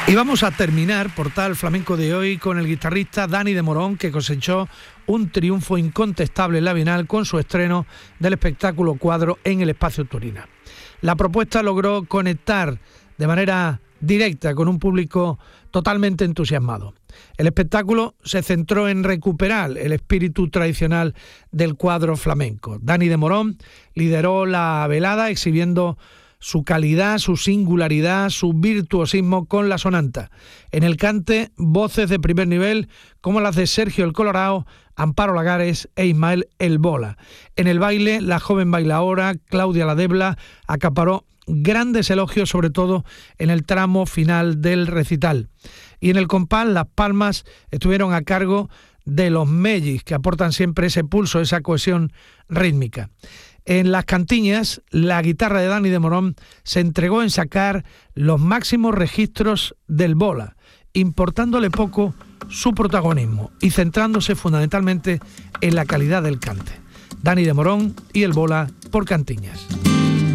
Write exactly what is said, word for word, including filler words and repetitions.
Y vamos a terminar Portal Flamenco de hoy con el guitarrista Dani de Morón, que cosechó un triunfo incontestable en la Bienal con su estreno del espectáculo Cuadro en el Espacio Turina. La propuesta logró conectar de manera directa con un público totalmente entusiasmado. El espectáculo se centró en recuperar el espíritu tradicional del cuadro flamenco. Dani de Morón lideró la velada exhibiendo su calidad, su singularidad, su virtuosismo con la sonanta. En el cante, voces de primer nivel como las de Sergio el Colorao, Amparo Lagares e Ismael el Bola. En el baile, la joven bailaora Claudia Ladebla acaparó grandes elogios, sobre todo en el tramo final del recital. Y en el compás, las palmas estuvieron a cargo de los mellis, que aportan siempre ese pulso, esa cohesión rítmica. En las cantiñas, la guitarra de Dani de Morón se entregó en sacar los máximos registros del Bola, importándole poco su protagonismo y centrándose fundamentalmente en la calidad del cante. Dani de Morón y el Bola por Cantiñas.